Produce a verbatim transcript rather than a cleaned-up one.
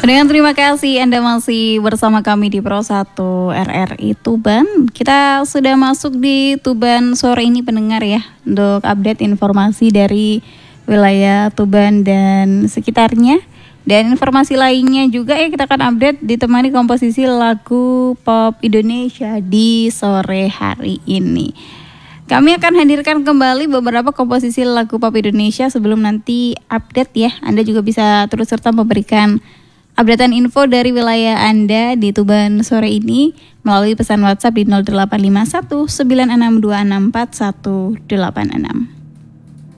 Dengan terima kasih Anda masih bersama kami di Pro satu R R I Tuban. Kita sudah masuk di Tuban sore ini pendengar ya, untuk update informasi dari wilayah Tuban dan sekitarnya. Dan informasi lainnya juga ya kita akan update ditemani komposisi lagu pop Indonesia di sore hari ini. Kami akan hadirkan kembali beberapa komposisi lagu pop Indonesia sebelum nanti update ya. Anda juga bisa terus serta memberikan updatean info dari wilayah Anda di Tuban sore ini melalui pesan WhatsApp di nol delapan lima satu sembilan enam dua enam empat satu delapan enam.